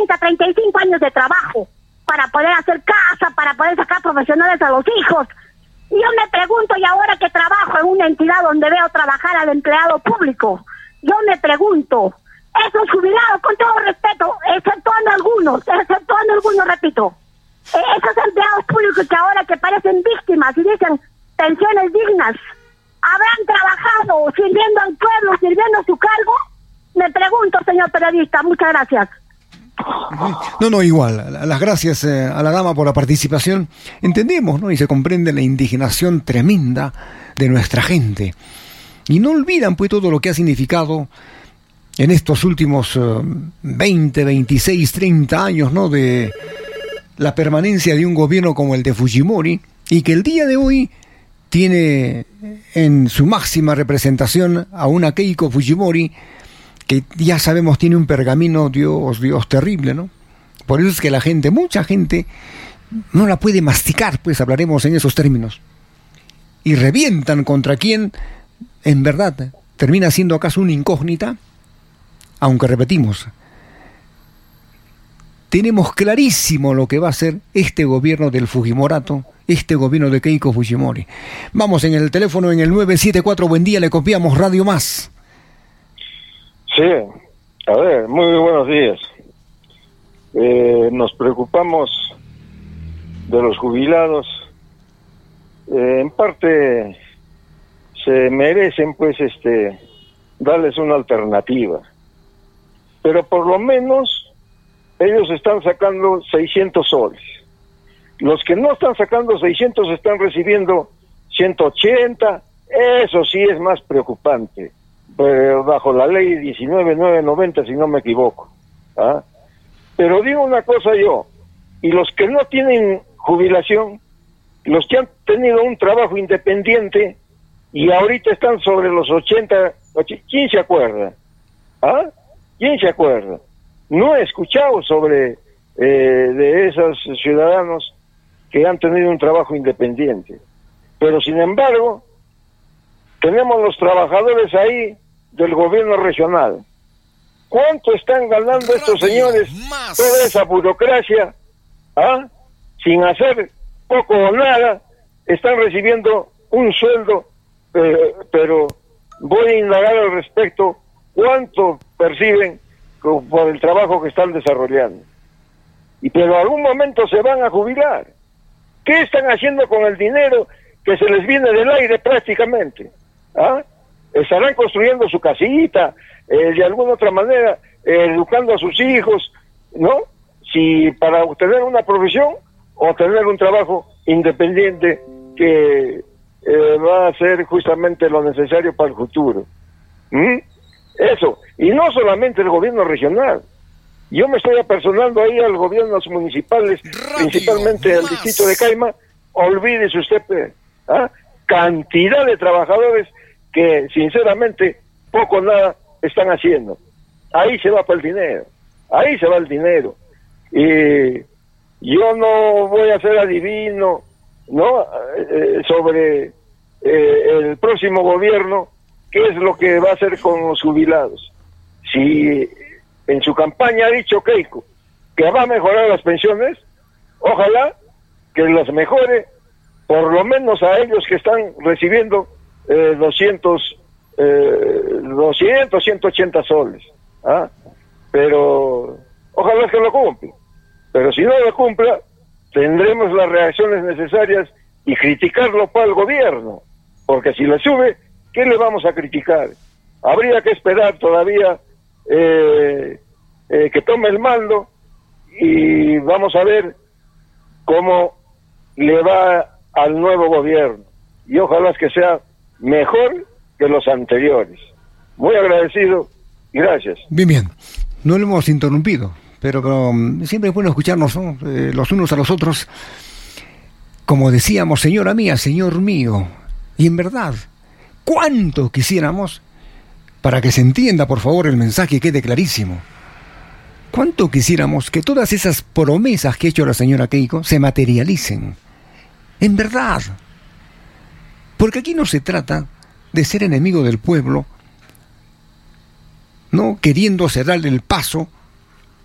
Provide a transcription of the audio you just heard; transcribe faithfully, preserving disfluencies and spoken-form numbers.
treinta, treinta y cinco años de trabajo para poder hacer casa, para poder sacar profesionales a los hijos. Yo me pregunto, y ahora que trabajo en una entidad donde veo trabajar al empleado público, yo me pregunto, esos jubilados, con todo respeto, exceptuando algunos, exceptuando algunos, repito, eh, esos empleados públicos que ahora que parecen víctimas y dicen pensiones dignas, ¿habrán trabajado sirviendo al pueblo, sirviendo su cargo? Me pregunto, señor periodista. Muchas gracias. No, no, igual. Las gracias eh, a la dama por la participación. Entendemos, ¿no? Y se comprende la indignación tremenda de nuestra gente. Y no olvidan, pues, todo lo que ha significado en estos últimos uh, veinte, veintiséis, treinta años, ¿no? De la permanencia de un gobierno como el de Fujimori, y que el día de hoy tiene en su máxima representación a una Keiko Fujimori que ya sabemos tiene un pergamino, Dios, Dios, terrible, ¿no? Por eso es que la gente, mucha gente, no la puede masticar, pues hablaremos en esos términos. Y revientan contra quien, en verdad, termina siendo acaso una incógnita, aunque repetimos, tenemos clarísimo lo que va a ser este gobierno del Fujimorato, este gobierno de Keiko Fujimori. Vamos en el teléfono en el nueve siete cuatro, buen día, le copiamos Radio Más. Sí, a ver, muy buenos días. Eh, nos preocupamos de los jubilados. Eh, en parte se merecen, pues, este, darles una alternativa. Pero por lo menos ellos están sacando seiscientos soles. Los que no están sacando seiscientos están recibiendo ciento ochenta. Eso sí es más preocupante. Pero bajo la ley diecinueve mil novecientos noventa, si no me equivoco. ¿Ah? Pero digo una cosa yo, y los que no tienen jubilación, los que han tenido un trabajo independiente y ahorita están sobre los ochenta, ¿quién se acuerda? ¿Ah? ¿Quién se acuerda? No he escuchado sobre eh, de esos ciudadanos que han tenido un trabajo independiente. Pero sin embargo, tenemos los trabajadores ahí del gobierno regional. ¿Cuánto están ganando estos señores? Toda esa burocracia, ¿ah? Sin hacer poco o nada, están recibiendo un sueldo, eh, pero voy a indagar al respecto cuánto perciben por el trabajo que están desarrollando. Y pero en algún momento se van a jubilar. ¿Qué están haciendo con el dinero que se les viene del aire prácticamente? ¿Ah? Estarán construyendo su casita, eh, de alguna otra manera, eh, educando a sus hijos, ¿no? Si para obtener una profesión o tener un trabajo independiente que eh, va a ser justamente lo necesario para el futuro. ¿Mm? Eso, y no solamente el gobierno regional. Yo me estoy apersonando ahí a los gobiernos municipales, Radio principalmente al distrito de Caima. Olvídese usted, ¿ah? Cantidad de trabajadores que sinceramente poco o nada están haciendo. Ahí se va para el dinero, ahí se va el dinero. Y yo no voy a ser adivino, ¿no? Eh, sobre eh, el próximo gobierno, qué es lo que va a hacer con los jubilados. Si en su campaña ha dicho Keiko que va a mejorar las pensiones, ojalá que las mejore, por lo menos a ellos que están recibiendo eh, doscientos, eh, doscientos, ciento ochenta soles. ¿Ah? Pero ojalá que lo cumpla. Pero si no lo cumpla, tendremos las reacciones necesarias y criticarlo para el gobierno, porque si le sube, ¿qué le vamos a criticar? Habría que esperar todavía eh, eh, que tome el mando y vamos a ver cómo le va al nuevo gobierno. Y ojalá que sea mejor que los anteriores. Muy agradecido y gracias. Bien, bien. No lo hemos interrumpido, pero, pero siempre es bueno escucharnos, ¿no? eh, los unos a los otros. Como decíamos, señora mía, señor mío. Y en verdad, ¿cuánto quisiéramos, para que se entienda por favor el mensaje y quede clarísimo, cuánto quisiéramos que todas esas promesas que ha hecho la señora Keiko se materialicen? En verdad. Porque aquí no se trata de ser enemigo del pueblo, no queriendo cerrarle el paso